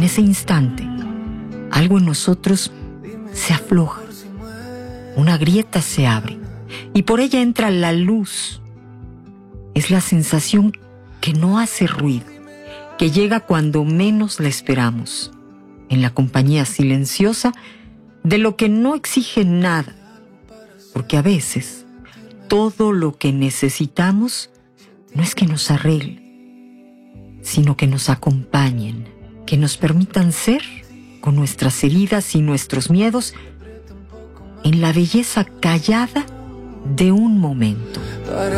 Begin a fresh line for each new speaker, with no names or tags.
ese instante, algo en nosotros se afloja, una grieta se abre y por ella entra la luz. Es la sensación que no hace ruido, que llega cuando menos la esperamos, en la compañía silenciosa de lo que no exige nada, porque a veces todo lo que necesitamos no es que nos arregle, sino que nos acompañen, que nos permitan ser, con nuestras heridas y nuestros miedos, en la belleza callada de un momento.